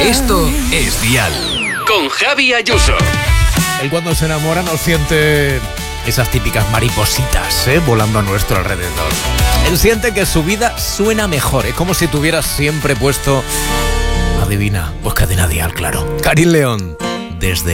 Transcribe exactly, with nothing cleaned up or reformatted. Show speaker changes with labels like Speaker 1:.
Speaker 1: Esto es Dial. Con Javi Ayuso.
Speaker 2: Él cuando se enamora nos siente esas típicas maripositas, ¿eh? volando a nuestro alrededor. Él siente que su vida suena mejor. Es como si tuviera siempre puesto... Adivina, pues Cadena Dial, claro. Karin León, desde